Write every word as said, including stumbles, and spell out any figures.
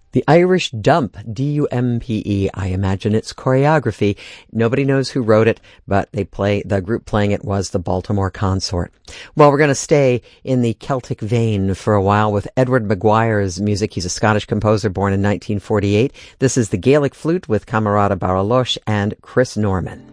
The Irish Dump, D U M P E. I imagine it's choreography. Nobody knows who wrote it, but they play, the group playing it was the Baltimore Consort. Well, we're going to stay in the Celtic vein for a while with Edward Maguire's music. He's a Scottish composer born in nineteen forty-eight. This is the Gaelic Flute with Camerata Baralosh and Chris Norman.